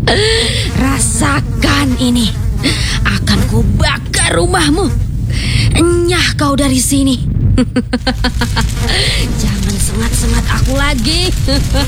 Rasakan ini. Akan kubakar rumahmu. Enyah kau dari sini. Jangan sengat-sengat aku lagi.